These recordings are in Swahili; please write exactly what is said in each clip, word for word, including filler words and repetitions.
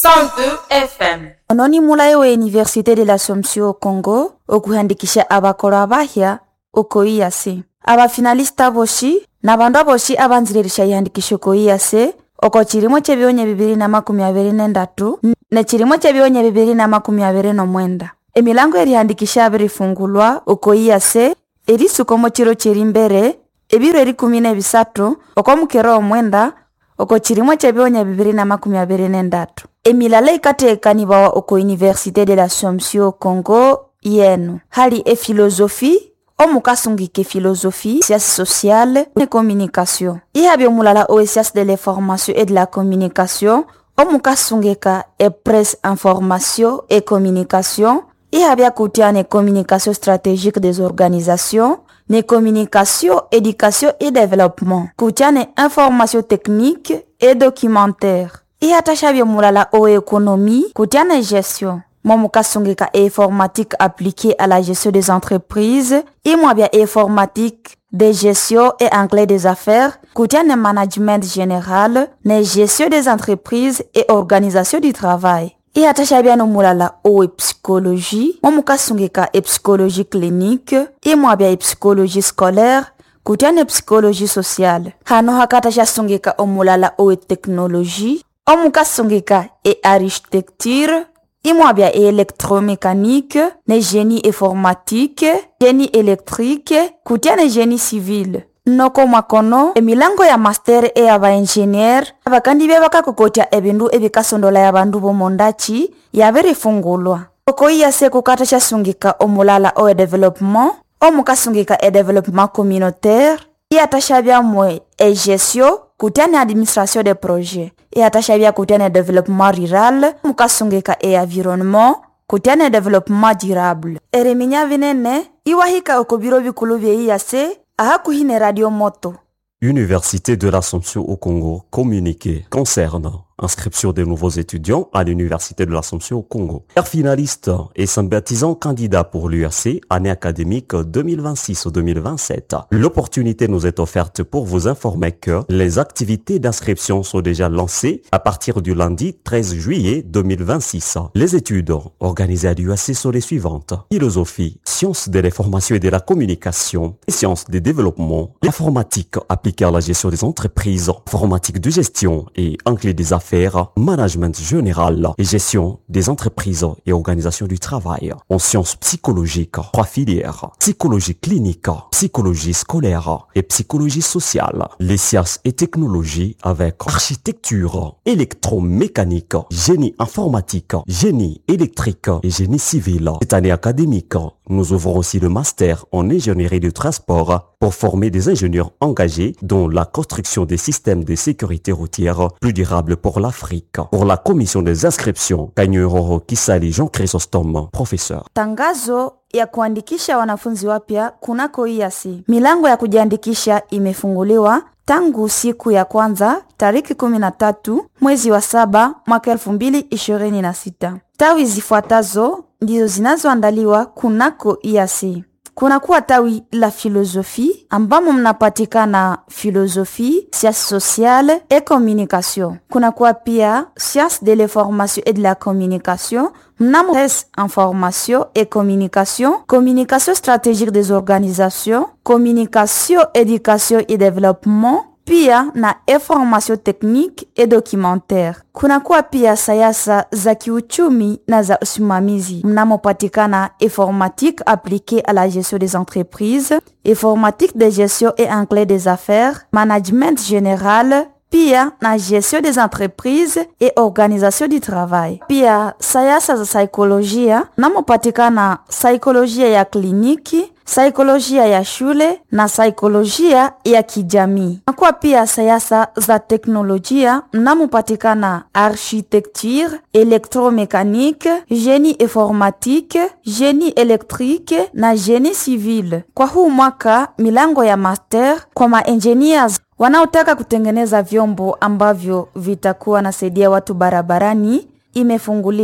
cent deux F M. Ononi mulayo wa Université de l'Assomption au Congo okuhandikisha abakoro abahya okoiyase abafinalista boshi na bandu aboshi abanzirisha yandikisho koiyase oko chirimo chebionye bibiri na makumi abiri na ndatu na chirimo chebionye bibiri na makumi abiri na mwenda. Emilango erihandikisha abiri fungulwa okoiyase eri sukomo chiro chirimbere ebiro eri kumi na bisatu oko mukero omwenda oko chirimo chebionye bibiri na makumi abiri na ndatu. Emilala ikatekanibawa oko Université de l'Assomption au Congo yenu hali e philosophie omukasungike philosophie, sciences sociales et communication. Ihabyo mulala o sciences de l'information et de la communication omukasungeka e presse information et communication. Ihabya kutiane communication stratégique des organisations, ne communication, éducation et développement. Kutiane information technique et documentaire. Ihatashabyo mulala o économie, kutiane gestion. Momukasungeka e informatique appliquée à la gestion des entreprises, imwabya informatique de gestion et anglais des affaires, kutiane management général, ne gestion des entreprises et organisation du travail. Ihatashabya no mulala o psychologie, momukasungeka e psychologie clinique, imwabya e psychologie scolaire, kutiane psychologie sociale. Hano hakatashabya omulala o technologie, omukasungeka e architecture, imwabya e électromécanique, ne génie informatique, génie électrique, kutiane génie civil. Noko makono emilango ya master e aba engineer abakandi bebaka kokotya ebindu ebikasondola ya bandu bomondachi yaberifungulwa. Okoiyase kukata shasungika omulala o development, omukasungika e development communautaire, iatashabya mwe e gestion kutiane administration des projets, iatashabya kutiane développement rural, mukasungika e environnement kutiane développement durable. Ereminya vinene iwahika okobiro bikulu byeyase ahakuhine radio moto. Université de l'Assomption au Congo, communiqué concernant inscription des nouveaux étudiants à l'Université de l'Assomption au Congo. Père finaliste et sympathisant candidat pour l'U A C, année académique deux mille vingt-six deux mille vingt-sept. L'opportunité nous est offerte pour vous informer que les activités d'inscription sont déjà lancées à partir du lundi treize juillet deux mille vingt-six. Les études organisées à l'U A C sont les suivantes. Philosophie, sciences de l'information et de la communication, sciences des développements, informatique appliquée à la gestion des entreprises, informatique de gestion et anglais des affaires, management général et gestion des entreprises et organisation du travail. En sciences psychologiques, trois filières, psychologie clinique, psychologie scolaire et psychologie sociale. Les sciences et technologies avec architecture, électromécanique, génie informatique, génie électrique et génie civil. Cette année académique, nous ouvrons aussi le master en ingénierie du transport pour former des ingénieurs engagés dans la construction des systèmes de sécurité routière plus durables pour l'Afrique. Pour la commission des inscriptions, Kanyuroro Kisali Jean Chrysostome, professeur. Tangazo ya kuandikisha wanafunzi wapya kunako I A C. Milango ya kujiandikisha imefunguliwa tangu siku ya kwanza tariki kumi na tatu mwezi wa saba mwaka elfu mbili ishirini na sita. Tawi zifuatazo ndizo zinazoandaliwa kunako I A C. Kuna kuwa tawi la philosophie ambamo mnapatikana philosophie, sciences sociales et communication. Kuna kuwa pia sciences de l'information et de la communication, mnamo presse information et communication, communication stratégique des organisations, communication, éducation et développement, pia na information technique et documentaire. Kuna kuwa pia sayasa za kiuchumi na za usimamizi mnamopatikana informatique appliquée à la gestion des entreprises, informatique de gestion et anglais des affaires, management général, pia na gestion des entreprises et organisation du travail. Pia sayasa za saikolojia mnamopatikana saikolojia ya kliniki, saikolojia ya shule na saikolojia ya kijamii. Kwa pia sayasa za teknolojia mnamopatikana architecture, électromécanique, génie informatique, génie électrique na génie civil. Kwa huu mwaka milango ya master kwa ma-engineers wanaotaka kutengeneza vyombo ambavyo vitakuwa nasaidia watu barabarani imefunguliwa.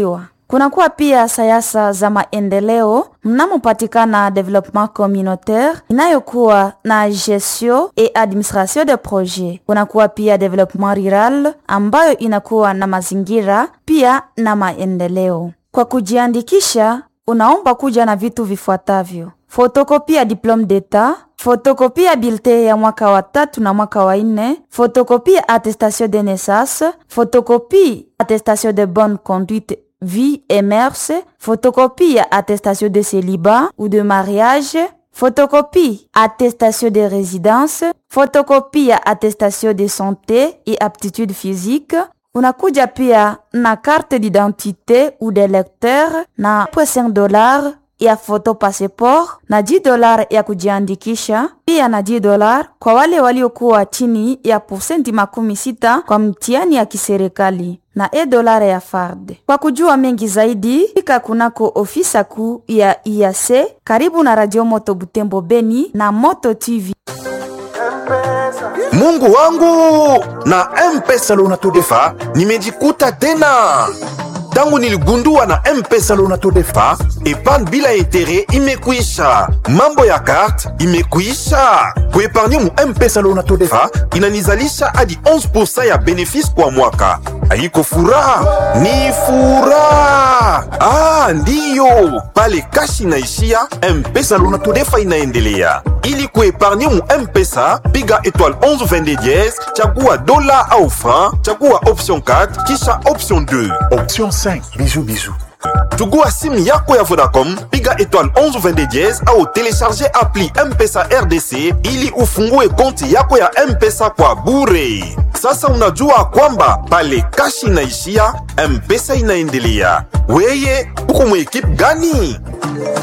Kunakuwa pia siasa za maendeleo mnamopatikana development communautaire inayokuwa na gestion et administration de projet. Kunakuwa pia development rural ambayo inakuwa na mazingira pia na maendeleo. Kwa kujiandikisha, unaomba kuja na vitu vifuatavyo: fotokopia diplome d'etat, fotokopia bulletin ya mwaka wa tatu na mwaka wa nne, fotokopia attestation de naissance, fotokopia attestation de bonne conduite vie et mœurs, photocopie attestation de célibat ou de mariage, photocopie attestation de résidence, photocopie attestation de santé et aptitude physique. Unakuja pia na carte d'identité ou de lecteur na cinq dollars ya photo passeport na dix dollars ya kujiandikisha, pia na dix dollars kwa wale waliokuwa chini ya posenti makumi sita kwa mtihani ya kiserikali na e dollars ya F A R D. Kwa kujua mengi zaidi, fika kunako ofisa kuu ya I A C karibu na Radio Moto Butembo Beni na Moto T V. Mungu wangu, na M-Pesa Lonato-Defa nimejikuta tena. Tangu niligundua na M-Pesa Lonato-Defa, epargne bila etere imekuisha. Mambo ya kart imekuisha. Kuepargne mu M-Pesa Lonato-Defa inanizalisha hadi onze pourcent ya benefisi kwa mwaka. Haiko furaha, ni furaha. Ah, ndiyo, pale kashi inaishia, M-Pesa Lonato-Defa inaendelea. Ili kuepargne mu M-Pesa, piga étoile onze vingt dièse, chagua dola au franc, chagua option quatre, kisha option deux. Option cinq, bisous bisous. Chugua simu yako ya Vodacom, piga étoile onze vingt dièse au télécharger appli M-Pesa R D C ili ufungue konti yako ya M-Pesa kwa bure. Sasa unajua kwamba pale kashi inaishia, M-Pesa inaendelea. Weye, uko mu ekipe gani?